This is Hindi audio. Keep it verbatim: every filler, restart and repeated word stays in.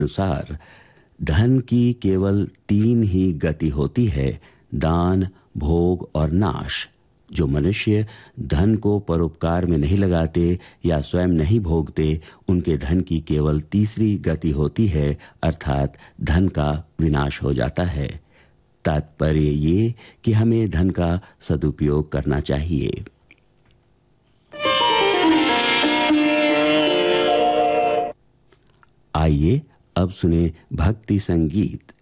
अनुसार धन की केवल तीन ही गति होती है, दान, भोग और नाश। जो मनुष्य धन को परोपकार में नहीं लगाते या स्वयं नहीं भोगते, उनके धन की केवल तीसरी गति होती है, अर्थात धन का विनाश हो जाता है। तात्पर्य ये कि हमें धन का सदुपयोग करना चाहिए। आइए अब सुने भक्ति संगीत।